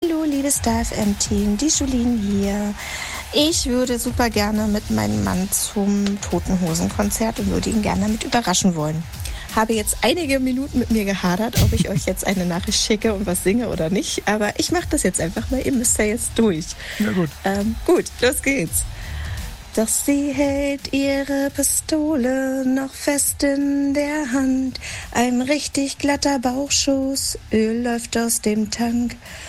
Hallo, liebes Star FM-Team, die Julien hier. Ich würde super gerne mit meinem Mann zum Toten Hosen-Konzert und würde ihn gerne damit überraschen wollen. Habe jetzt einige Minuten mit mir gehadert, ob ich euch jetzt eine Nachricht schicke und was singe oder nicht. Aber ich mache das jetzt einfach mal, ihr müsst ja jetzt durch. Na gut. Gut, los geht's. Doch sie hält ihre Pistole noch fest in der Hand. Ein richtig glatter Bauchschuss, Öl läuft aus dem Tank.